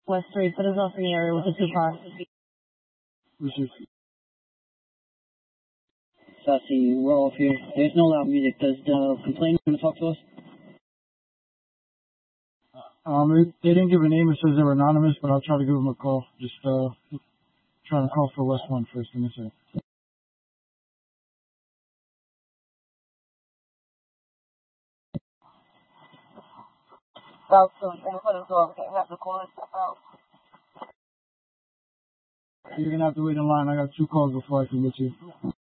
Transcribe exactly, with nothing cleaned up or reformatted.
West three, put us off in the area with a two car. Received. Sassy, we're off here. There's no loud music. Does the complainant want to talk to us? Um, they, they didn't give a name. It says they were anonymous, but I'll try to give them a call. Just, uh, trying to call for West one first in this area. About soon. I'm going to go. Okay, I have to call and stuff out. You're gonna have to wait in line. I got two calls before I can get you.